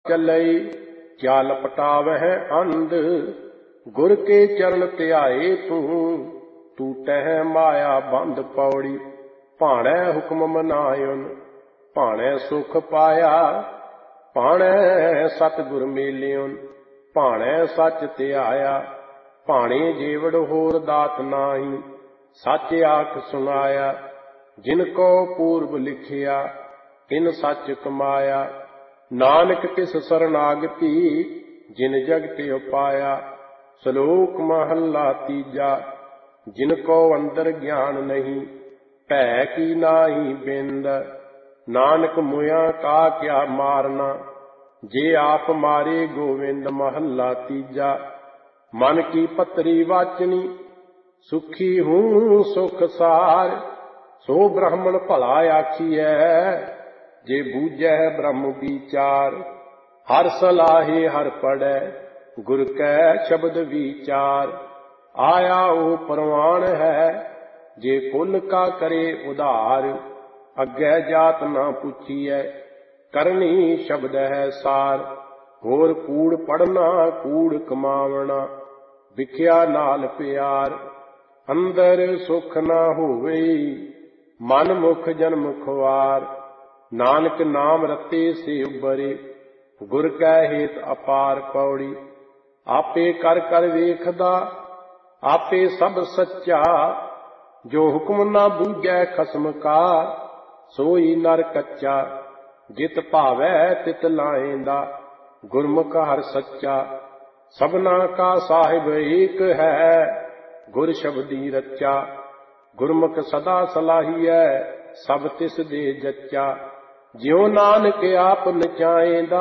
चलई क्या लपटावह अंध, गुर के चरण त्याए तू, टूटह माया बंद पौड़ी। भाणै हुक्म मनायुन, भाणै सुख पाया, भाणै सतगुर मेलियुन, भाणै सच त्याया। भाणे जेवड़ होर दात नाही, सच आख सुनाया। जिनको पूर्व लिखिया, तिन सच कमाया। नानक तिस शरणागति, जिन जगत उपाया। श्लोक महला तीजा। जिनको अंदर ज्ञान नहीं, भै की नाही बिंद। नानक मुया का क्या मारना, जे आप मारे गोविंद। महला तीजा। मन की पतरी वाचनी, सुखी हूँ सुख सार। सो ब्राह्मण भला आखिए, जे बूझै ब्रह्म विचार। हर सलाहे हर पढ़ै, गुर कै शब्द विचार। आया ओ परवान है, जे कुल का करे उधार। अग्गै जात ना पूछिए, करनी शब्द है सार। होर कूड़ पढ़ना कूड़ कमावना, विख्या नाल प्यार। अंदर सुख ना होवे, मन मुख जन्म खुआर। नानक नाम रते से उबरे, गुर कै हेत अपार पौड़ी। आपे कर कर वेखदा, आपे सब सच्चा। जो हुक्म ना बूझै खसम का, सोई नर कच्चा। जित भावै तित लाएंदा, गुरमुख हर सच्चा। सबना का साहिब एक है, गुर शब्दी रच्चा। गुरमुख सदा सलाहियै, सब तिस दे जच्चा। ज्यों नानक आप नचाएंदा,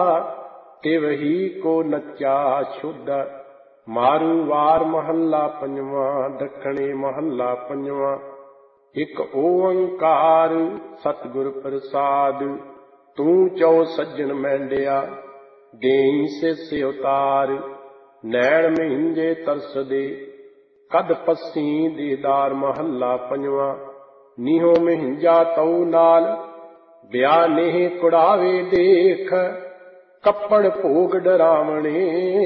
तिवही को नच्चा शुद्ध। मारू वार महला पंजवा, दखणे महला पंजवा। एक ओंकार सतगुर प्रसाद, तू चौ सज्जन मैंडिया। देई सिस उतार, नैण महिंजे तरस दे। कद पस्सी दीदार महला पंजवा। नीहो महिंजा तऊ नाल, ब्याह नेह कुड़ावे देख। कपड़ भोग डरावणे,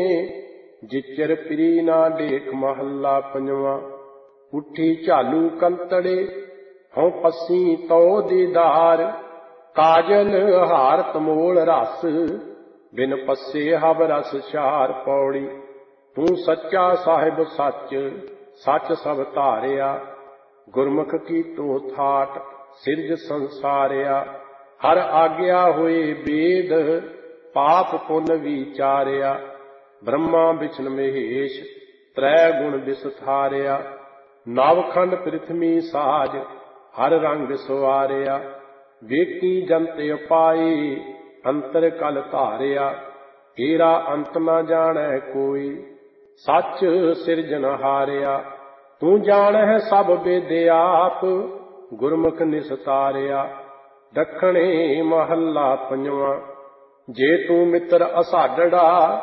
जिचर प्री ना देख। महला पंजवा। उठी झालू कंतड़े, हों पस्सी तो दीदार। काजल हार तमोल रस, बिन पस्से हब रस चार पौड़ी। तू सच्चा साहिब सच, सच सब धारिया। गुरमुख की तो थाट, सिरज संसारिया। हर आग्या होए वेद, पाप पुन विचारिया। ब्रह्मा विष्णु महेश, त्रै गुण विस्तारिया। नवखंड पृथ्वी साज, हर रंग सवारिया। वेकी जंत उपाय, अंतर कल धारिया। तेरा अंत न जानै कोई, सच सिरजन हारिया। तू जानह सब वेद आप, गुरमुख निस्तारिया। दखणे महला पंजवा। जे तू मित्र असाडड़ा,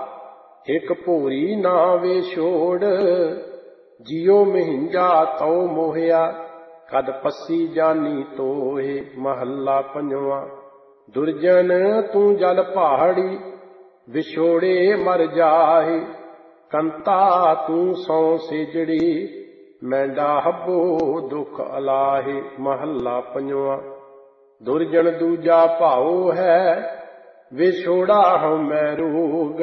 एक भोरी ना वे छोड़। जियो महिंजा तो मोहिया, कद पस्सी जानी तोहे। महला पंजवा। दुर्जन तू जल पहाड़ी, विछोड़े मर जाहे। कंता तू सौ सेजड़ी, मैंडा हब्बो दुख अलाहे। महला पंजवा। दुर्जन दूजा भाओ है, विछोड़ा हम मैं रोग।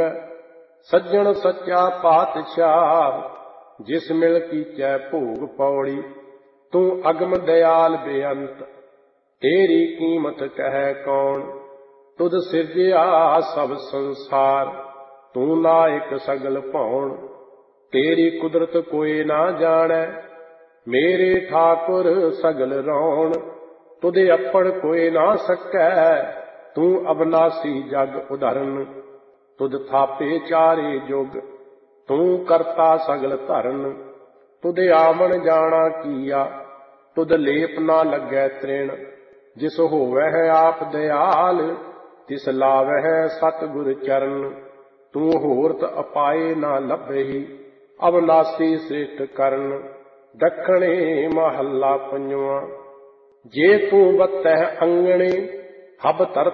सज्जन सच्चा पातशाह, जिस मिल कीचै भोग पौड़ी। तू अगम दयाल बेअंत, तेरी कीमत कहे कौन। तुद सिरजिया सब संसार, तू नायक सगल भौण। तेरी कुदरत कोई ना जाने, मेरे ठाकुर सगल रौण। तुदे अपड़ कोई ना सकै, तू अबनासी जग उधरन। तुद थापे चारे जुग, तू करता सगल धरन। तुदे आमन जाना किया, तुद लेप ना लगै तृण। जिस होवै आप दयाल, तिस लावै सतगुर चरण। तू होरत अपाए ना लभहि, अबनासी श्रेष्ठ करन। दखणे महला पंजवा। जे तू बतै अंगणे, हब तर